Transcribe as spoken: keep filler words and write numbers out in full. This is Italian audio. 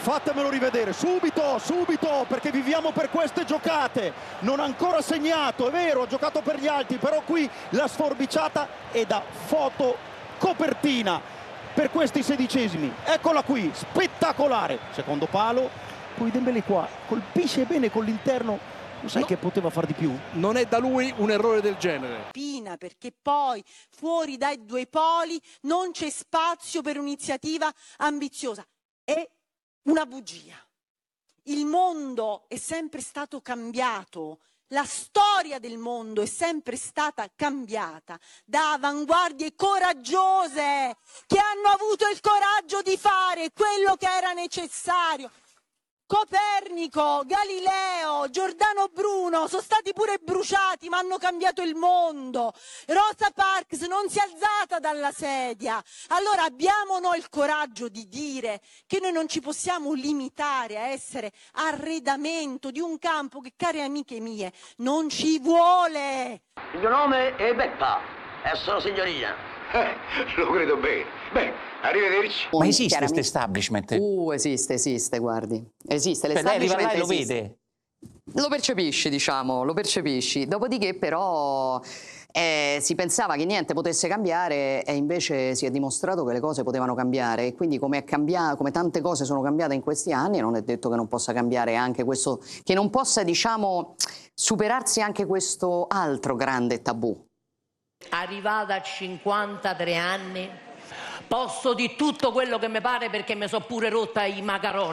Fatemelo rivedere, subito, subito, perché viviamo per queste giocate. Non ha ancora segnato, è vero, ha giocato per gli altri, però qui la sforbiciata è da foto copertina per questi sedicesimi. Eccola qui, spettacolare. Secondo palo, poi Dembélé qua colpisce bene con l'interno. Sai no, che poteva far di più? Non è da lui un errore del genere. Pina, perché poi fuori dai due poli non c'è spazio per un'iniziativa ambiziosa. È una bugia. Il mondo è sempre stato cambiato. La storia del mondo è sempre stata cambiata da avanguardie coraggiose che hanno avuto il coraggio di fare quello che era necessario. Copernico, Galileo, Giordano Bruno sono stati pure bruciati ma hanno cambiato il mondo. Rosa Parks non si è alzata dalla sedia. Allora abbiamo noi il coraggio di dire che noi non ci possiamo limitare a essere arredamento di un campo che, care amiche mie, non ci vuole. Il mio nome è Beppa, è solo signorina. Eh, lo credo bene. Beh, arrivederci. Ma esiste questo establishment? Uh, esiste, esiste, guardi. Esiste, cioè, lei arriva là e lo esiste. vede? Lo percepisci, diciamo, lo percepisci. Dopodiché però eh, si pensava che niente potesse cambiare e invece si è dimostrato che le cose potevano cambiare. E quindi come, è cambiato, come tante cose sono cambiate in questi anni, non è detto che non possa cambiare anche questo, che non possa, diciamo, superarsi anche questo altro grande tabù. Arrivata a cinquantatré anni, posso di tutto quello che mi pare perché mi sono pure rotta i macaroni.